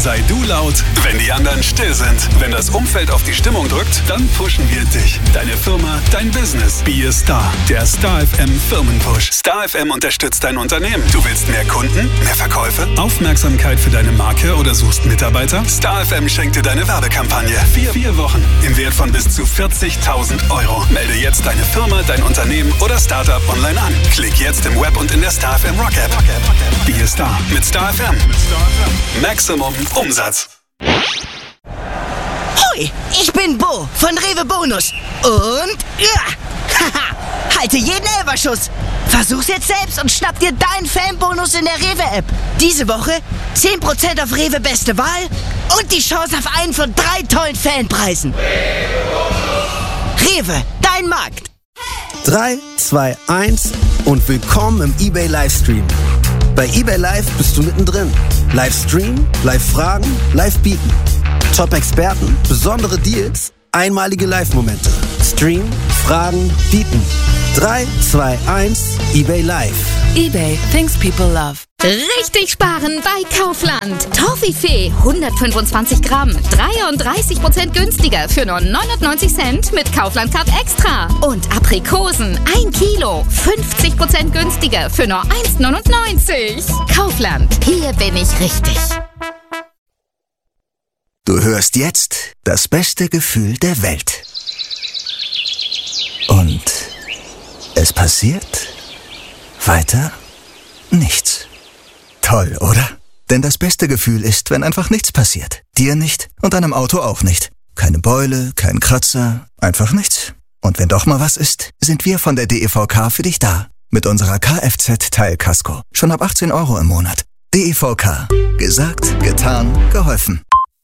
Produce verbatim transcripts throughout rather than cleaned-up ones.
Sei du laut, wenn die anderen still sind. Wenn das Umfeld auf die Stimmung drückt, dann pushen wir dich. Deine Firma, dein Business. Be a Star. Der Star F M Firmenpush. Star F M unterstützt dein Unternehmen. Du willst mehr Kunden, mehr Verkäufe, Aufmerksamkeit für deine Marke oder suchst Mitarbeiter? Star F M schenkt dir deine Werbekampagne. Vier, vier Wochen im Wert von bis zu vierzigtausend Euro. Melde jetzt deine Firma, dein Unternehmen oder Startup online an. Klick jetzt im Web und in der Star F M Rock App. Be a Star mit Star F M. Maximum Umsatz. Hoi, ich bin Bo von Rewe Bonus. Und ja, haha, halte jeden Elferschuss. Versuch's jetzt selbst und schnapp dir deinen Fanbonus in der Rewe-App. Diese Woche zehn Prozent auf Rewe Beste Wahl und die Chance auf einen von drei tollen Fanpreisen. Rewe, dein Markt. drei, zwei, eins und willkommen im eBay Livestream. Bei eBay Live bist du mittendrin. Livestream, Live-Fragen, Live-Bieten. Top-Experten, besondere Deals, einmalige Live-Momente. Stream, Fragen, Bieten. drei, zwei, eins, eBay Live. eBay, things people love. Richtig sparen bei Kaufland. Toffifee hundertfünfundzwanzig Gramm, dreiunddreißig Prozent günstiger für nur neunundneunzig Cent mit Kaufland Card Extra. Und Aprikosen ein Kilo, fünfzig Prozent günstiger für nur eins neunundneunzig. Kaufland, hier bin ich richtig. Du hörst jetzt das beste Gefühl der Welt. Und es passiert weiter nichts. Toll, oder? Denn das beste Gefühl ist, wenn einfach nichts passiert. Dir nicht und deinem Auto auch nicht. Keine Beule, kein Kratzer, einfach nichts. Und wenn doch mal was ist, sind wir von der D E V K für dich da. Mit unserer Kfz-Teilkasko. Schon ab achtzehn Euro im Monat. D E V K. Gesagt, getan, geholfen.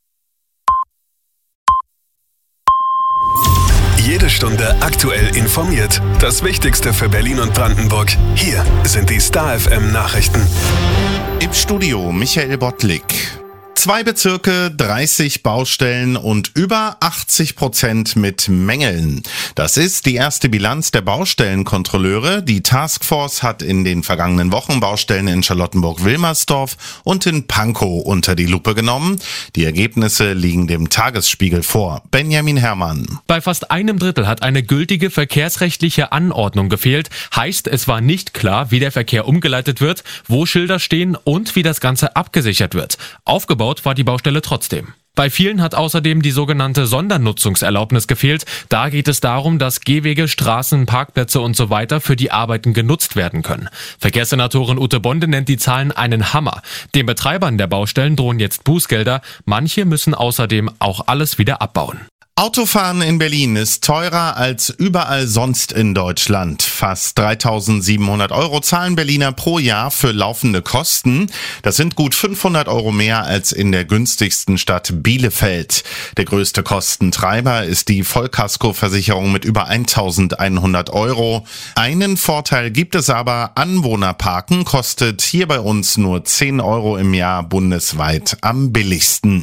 Jede Stunde aktuell informiert. Das Wichtigste für Berlin und Brandenburg. Hier sind die Star F M Nachrichten. Im Studio Michael Bottlik. Zwei Bezirke, dreißig Baustellen und über achtzig Prozent mit Mängeln. Das ist die erste Bilanz der Baustellenkontrolleure. Die Taskforce hat in den vergangenen Wochen Baustellen in Charlottenburg-Wilmersdorf und in Pankow unter die Lupe genommen. Die Ergebnisse liegen dem Tagesspiegel vor. Benjamin Herrmann. Bei fast einem Drittel hat eine gültige verkehrsrechtliche Anordnung gefehlt. Heißt, es war nicht klar, wie der Verkehr umgeleitet wird, wo Schilder stehen und wie das Ganze abgesichert wird. Aufgebaut war die Baustelle trotzdem. Bei vielen hat außerdem die sogenannte Sondernutzungserlaubnis gefehlt. Da geht es darum, dass Gehwege, Straßen, Parkplätze und so weiter für die Arbeiten genutzt werden können. Verkehrssenatorin Ute Bonde nennt die Zahlen einen Hammer. Den Betreibern der Baustellen drohen jetzt Bußgelder. Manche müssen außerdem auch alles wieder abbauen. Autofahren in Berlin ist teurer als überall sonst in Deutschland. Fast dreitausendsiebenhundert Euro zahlen Berliner pro Jahr für laufende Kosten. Das sind gut fünfhundert Euro mehr als in der günstigsten Stadt Bielefeld. Der größte Kostentreiber ist die Vollkaskoversicherung mit über eintausendeinhundert Euro. Einen Vorteil gibt es aber: Anwohnerparken kostet hier bei uns nur zehn Euro im Jahr, bundesweit am billigsten.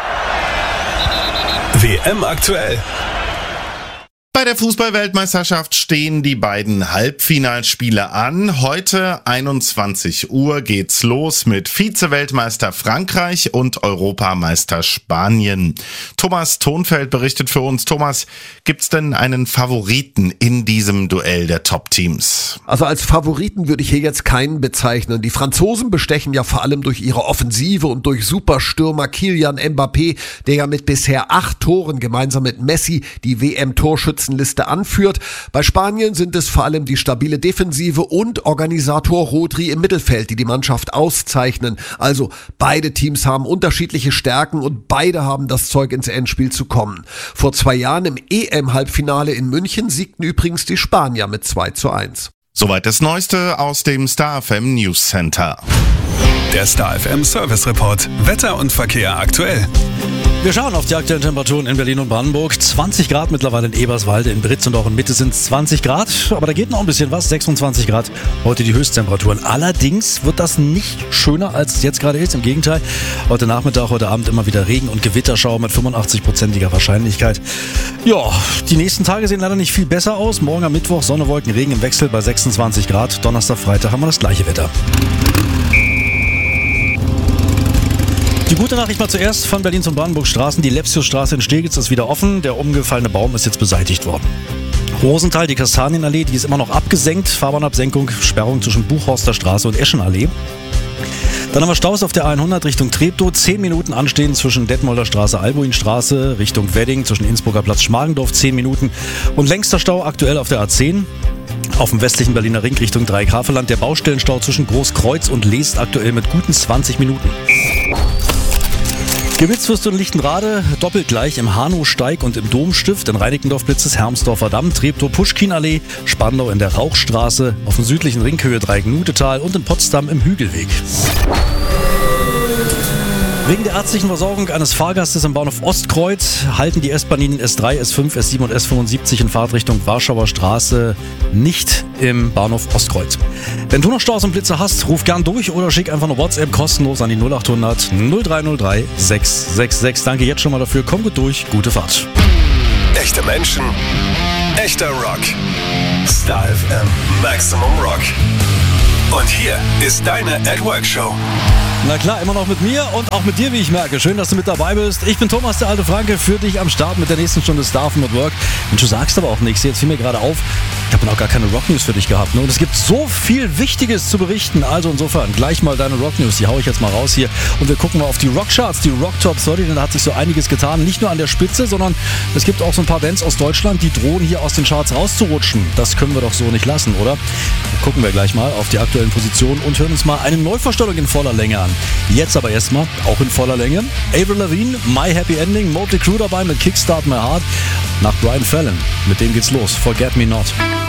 W M aktuell. Bei der Fußball-Weltmeisterschaft stehen die beiden Halbfinalspiele an. Heute einundzwanzig Uhr geht's los mit Vize-Weltmeister Frankreich und Europameister Spanien. Thomas Thonfeld berichtet für uns. Thomas, gibt's denn einen Favoriten in diesem Duell der Top-Teams? Also als Favoriten würde ich hier jetzt keinen bezeichnen. Die Franzosen bestechen ja vor allem durch ihre Offensive und durch Superstürmer Kylian Mbappé, der ja mit bisher acht Toren gemeinsam mit Messi die W M-Torschützen Liste anführt. Bei Spanien sind es vor allem die stabile Defensive und Organisator Rodri im Mittelfeld, die die Mannschaft auszeichnen. Also beide Teams haben unterschiedliche Stärken und beide haben das Zeug, ins Endspiel zu kommen. Vor zwei Jahren im E M-Halbfinale in München siegten übrigens die Spanier mit zwei zu eins. Soweit das Neueste aus dem Star F M News Center. Der Star F M Service Report. Wetter und Verkehr aktuell. Wir schauen auf die aktuellen Temperaturen in Berlin und Brandenburg. zwanzig Grad mittlerweile in Eberswalde, in Britz und auch in Mitte sind es zwanzig Grad. Aber da geht noch ein bisschen was, sechsundzwanzig Grad heute die Höchsttemperaturen. Allerdings wird das nicht schöner, als es jetzt gerade ist. Im Gegenteil, heute Nachmittag, heute Abend immer wieder Regen- und Gewitterschauer mit fünfundachtzig-prozentiger Wahrscheinlichkeit. Ja, die nächsten Tage sehen leider nicht viel besser aus. Morgen am Mittwoch Sonne, Wolken, Regen im Wechsel bei sechsundzwanzig Grad. Donnerstag, Freitag haben wir das gleiche Wetter. Die gute Nachricht mal zuerst von Berlin zum Brandenburgstraßen. Die Lepsiusstraße in Steglitz ist wieder offen. Der umgefallene Baum ist jetzt beseitigt worden. Rosenthal, die Kastanienallee, die ist immer noch abgesenkt. Fahrbahnabsenkung, Sperrung zwischen Buchhorster Straße und Eschenallee. Dann haben wir Staus auf der hundert Richtung Treptow. Zehn Minuten anstehen zwischen Detmolder Straße, Albuinstraße Richtung Wedding, zwischen Innsbrucker Platz, Schmargendorf zehn Minuten. Und längster Stau aktuell auf der A zehn. Auf dem westlichen Berliner Ring Richtung Dreieckhavelland. Der Baustellenstau zwischen Großkreuz und Leest aktuell mit guten zwanzig Minuten. Geblitzt wirst du in Lichtenrade, doppelt gleich im Hanau-Steig und im Domstift. In Reinickendorf blitzt es Hermsdorfer Damm, Treptow, Puschkinallee, Spandau in der Rauchstraße, auf dem südlichen Ringhöhe Dreieck-Nutetal und in Potsdam im Hügelweg. Wegen der ärztlichen Versorgung eines Fahrgastes am Bahnhof Ostkreuz halten die S-Bahnlinien S drei, S fünf, S sieben und S fünfundsiebzig in Fahrtrichtung Warschauer Straße nicht im Bahnhof Ostkreuz. Wenn du noch Staus und Blitze hast, ruf gern durch oder schick einfach eine WhatsApp kostenlos an die null acht hundert null drei null drei sechs sechs sechs. Danke jetzt schon mal dafür. Komm gut durch. Gute Fahrt. Echte Menschen, echter Rock. Star F M Maximum Rock. Und hier ist deine At Work Show. Na klar, immer noch mit mir und auch mit dir, wie ich merke. Schön, dass du mit dabei bist. Ich bin Thomas, der alte Franke, für dich am Start mit der nächsten Stunde Star F M at Work. Und du sagst aber auch nichts. Jetzt fiel mir gerade auf, ich habe noch gar keine Rock News für dich gehabt. Ne? Und es gibt so viel Wichtiges zu berichten. Also insofern gleich mal deine Rock News. Die haue ich jetzt mal raus hier. Und wir gucken mal auf die Rockcharts, die Rock Top dreißig. Denn da hat sich so einiges getan. Nicht nur an der Spitze, sondern es gibt auch so ein paar Bands aus Deutschland, die drohen hier aus den Charts rauszurutschen. Das können wir doch so nicht lassen, oder? Dann gucken wir gleich mal auf die aktuellen Positionen und hören uns mal eine Neuvorstellung in voller Länge an. Jetzt aber erstmal, auch in voller Länge, Avril Lavigne, My Happy Ending, Motley Crue dabei mit Kickstart My Heart. Nach Brian Fallon, mit dem geht's los, Forget Me Not.